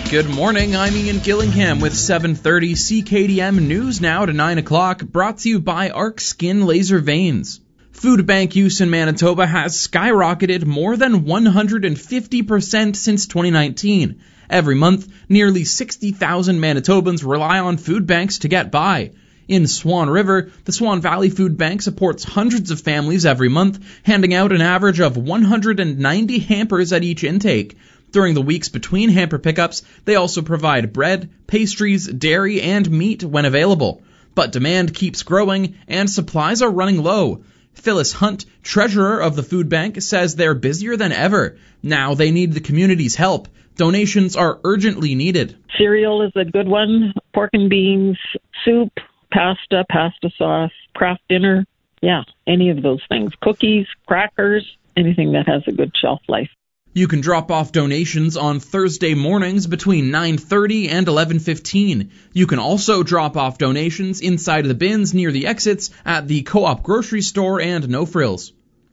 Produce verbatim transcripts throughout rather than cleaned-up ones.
Good morning, I'm Ian Gillingham with seven thirty C K D M News now to nine o'clock, brought to you by Arc Skin Laser Veins. Food bank use in Manitoba has skyrocketed more than one hundred fifty percent since twenty nineteen. Every month, nearly sixty thousand Manitobans rely on food banks to get by. In Swan River, the Swan Valley Food Bank supports hundreds of families every month, handing out an average of one hundred ninety hampers at each intake. During the weeks between hamper pickups, they also provide bread, pastries, dairy, and meat when available. But demand keeps growing, and supplies are running low. Phyllis Hunt, treasurer of the food bank, says they're busier than ever. Now they need the community's help. Donations are urgently needed. Cereal is a good one. Pork and beans, soup, pasta, pasta sauce, craft dinner. Yeah, any of those things. Cookies, crackers, anything that has a good shelf life. You can drop off donations on Thursday mornings between nine thirty and eleven fifteen. You can also drop off donations inside of the bins near the exits at the Co-op grocery store and No Frills.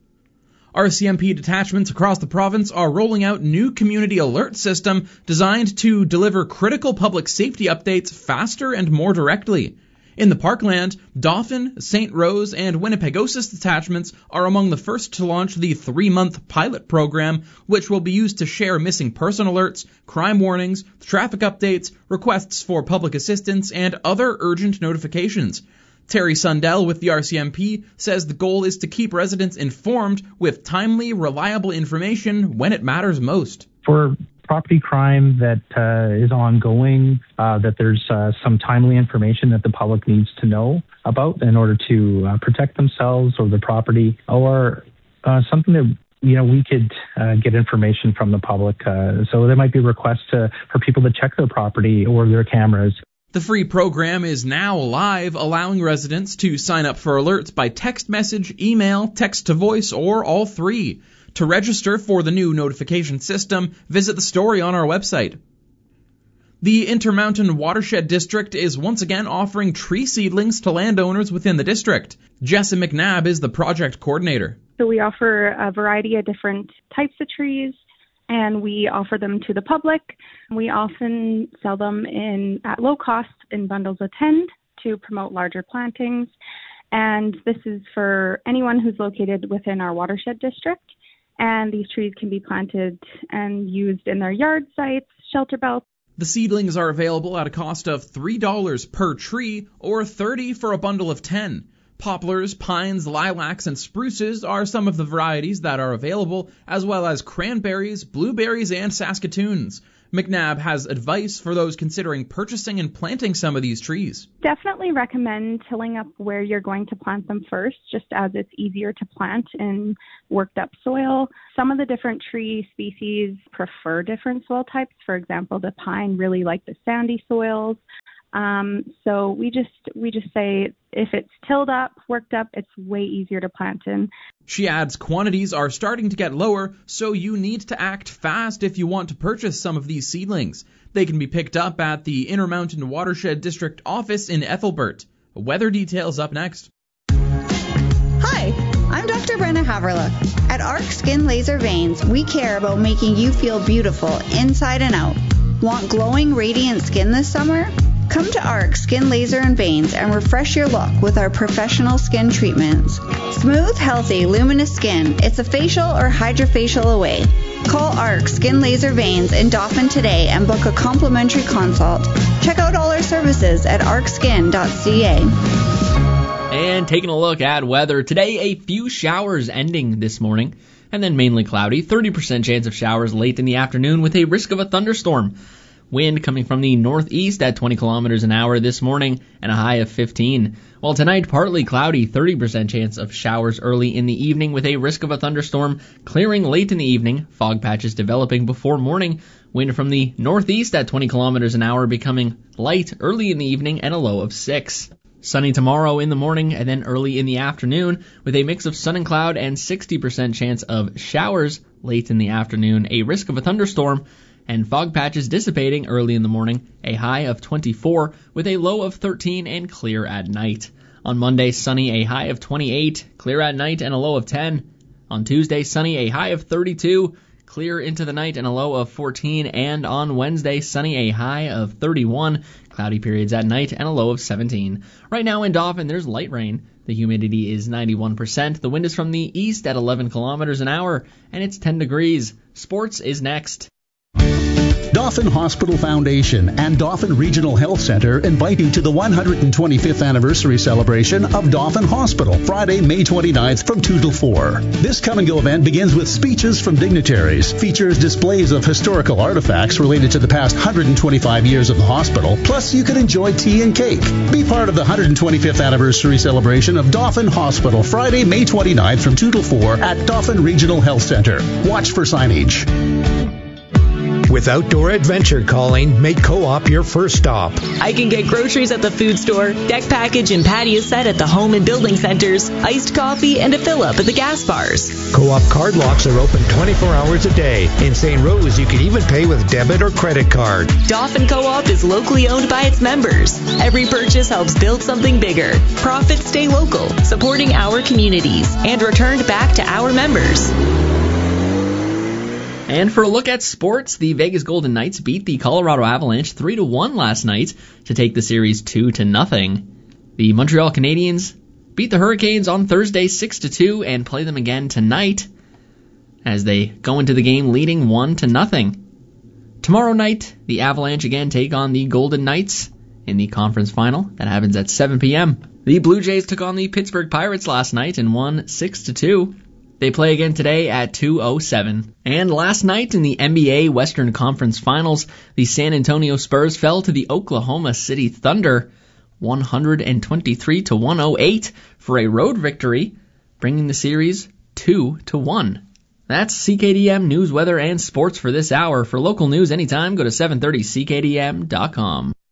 R C M P detachments across the province are rolling out new community alert system designed to deliver critical public safety updates faster and more directly. In the Parkland, Dauphin, Saint Rose, and Winnipegosis detachments are among the first to launch the three-month pilot program, which will be used to share missing person alerts, crime warnings, traffic updates, requests for public assistance, and other urgent notifications. Terry Sundell with the R C M P says the goal is to keep residents informed with timely, reliable information when it matters most. For property crime that uh, is ongoing, uh, that there's uh, some timely information that the public needs to know about in order to uh, protect themselves or their property, or uh, something that you know we could uh, get information from the public. Uh, so there might be requests to, for people to check their property or their cameras. The free program is now live, allowing residents to sign up for alerts by text message, email, text to voice, or all three. To register for the new notification system, visit the story on our website. The Intermountain Watershed District is once again offering tree seedlings to landowners within the district. Jessa McNabb is the project coordinator. So we offer a variety of different types of trees, and we offer them to the public. We often sell them in at low cost in bundles of ten to promote larger plantings. And this is for anyone who's located within our watershed district. And these trees can be planted and used in their yard sites, shelter belts. The seedlings are available at a cost of three dollars per tree or thirty dollars for a bundle of ten. Poplars, pines, lilacs, and spruces are some of the varieties that are available, as well as cranberries, blueberries, and Saskatoons. McNabb has advice for those considering purchasing and planting some of these trees. Definitely recommend tilling up where you're going to plant them first, just as it's easier to plant in worked up soil. Some of the different tree species prefer different soil types. For example, the pine really like the sandy soils. Um, so we just we just say if it's tilled up, worked up, it's way easier to plant in. She adds quantities are starting to get lower, so you need to act fast if you want to purchase some of these seedlings. They can be picked up at the Intermountain Watershed District office in Ethelbert. Weather details up next. Hi, I'm Doctor Brenna Haverlook. At Arc Skin Laser Veins, we care about making you feel beautiful inside and out. Want glowing, radiant skin this summer? Come to Arc Skin Laser and Veins and refresh your look with our professional skin treatments. Smooth, healthy, luminous skin. It's a facial or hydrofacial away. Call Arc Skin Laser Veins in Dauphin today and book a complimentary consult. Check out all our services at arc skin dot c a. And taking a look at weather, today a few showers ending this morning, and then mainly cloudy. thirty percent chance of showers late in the afternoon with a risk of a thunderstorm. Wind coming from the northeast at twenty kilometers an hour this morning and a high of fifteen. While tonight partly cloudy, thirty percent chance of showers early in the evening with a risk of a thunderstorm clearing late in the evening. Fog patches developing before morning. Wind from the northeast at twenty kilometers an hour becoming light early in the evening and a low of six. Sunny tomorrow in the morning and then early in the afternoon with a mix of sun and cloud and sixty percent chance of showers late in the afternoon. A risk of a thunderstorm. And fog patches dissipating early in the morning, a high of twenty-four with a low of thirteen and clear at night. On Monday, sunny, a high of twenty-eight, clear at night and a low of ten. On Tuesday, sunny, a high of thirty-two, clear into the night and a low of fourteen. And on Wednesday, sunny, a high of thirty-one. Cloudy periods at night and a low of seventeen. Right now in Dauphin, there's light rain. The humidity is ninety-one percent. The wind is from the east at eleven kilometers an hour, and it's ten degrees. Sports is next. Dauphin Hospital Foundation and Dauphin Regional Health Center invite you to the one hundred twenty-fifth anniversary celebration of Dauphin Hospital, Friday, May twenty-ninth from two till four. This come-and-go event begins with speeches from dignitaries, features displays of historical artifacts related to the past one hundred twenty-five years of the hospital, plus you can enjoy tea and cake. Be part of the one hundred twenty-fifth anniversary celebration of Dauphin Hospital, Friday, May twenty-ninth from two till four at Dauphin Regional Health Center. Watch for signage. With outdoor adventure calling, make Co-op your first stop. I can get groceries at the food store, deck package and patio set at the home and building centers, iced coffee, and a fill-up at the gas bars. Co-op card locks are open twenty-four hours a day. In Saint Rose, you can even pay with debit or credit card. Dauphin Co-op is locally owned by its members. Every purchase helps build something bigger. Profits stay local, supporting our communities, and returned back to our members. And for a look at sports, the Vegas Golden Knights beat the Colorado Avalanche three to one last night to take the series two to nothing. The Montreal Canadiens beat the Hurricanes on Thursday six to two and play them again tonight as they go into the game leading one to nothing. Tomorrow night, the Avalanche again take on the Golden Knights in the conference final. That happens at seven p.m. The Blue Jays took on the Pittsburgh Pirates last night and won six to two. They play again today at two oh seven. And last night in the N B A Western Conference Finals, the San Antonio Spurs fell to the Oklahoma City Thunder one twenty-three to one oh eight for a road victory, bringing the series two to one. That's C K D M news, weather, and sports for this hour. For local news anytime, go to seven thirty C K D M dot com.